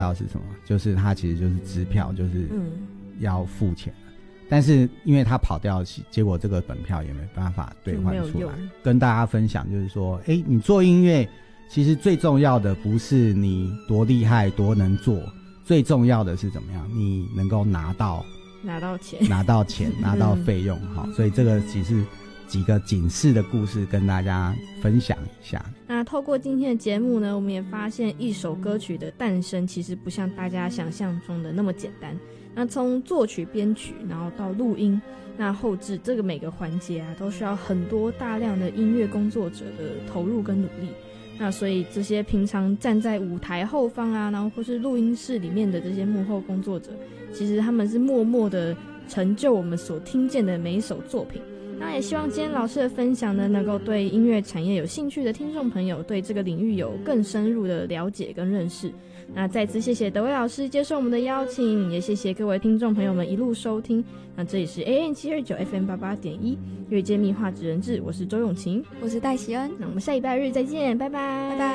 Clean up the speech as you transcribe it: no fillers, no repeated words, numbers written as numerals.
到是什么，就是他其实就是支票，就是要付钱的，但是因为他跑掉，结果这个本票也没办法兑换出来。跟大家分享就是说，你做音乐其实最重要的不是你多厉害多能做，最重要的是怎么样你能够拿到钱拿到费用。好，所以这个只是几个警示的故事跟大家分享一下。 那透过今天的节目呢，我们也发现一首歌曲的诞生其实不像大家想象中的那么简单。那从作曲编曲然后到录音，那后制这个每个环节啊都需要很多大量的音乐工作者的投入跟努力。那所以这些平常站在舞台后方啊，然后或是录音室里面的这些幕后工作者，其实他们是默默的成就我们所听见的每一首作品。那也希望今天老师的分享呢，能够对音乐产业有兴趣的听众朋友对这个领域有更深入的了解跟认识。那再次谢谢德威老师接受我们的邀请，也谢谢各位听众朋友们一路收听。那这里是 AM729 FM88.1 乐界密画职人志，我是周永晴， 我是戴喜恩。 那我们下礼拜日再见，拜拜。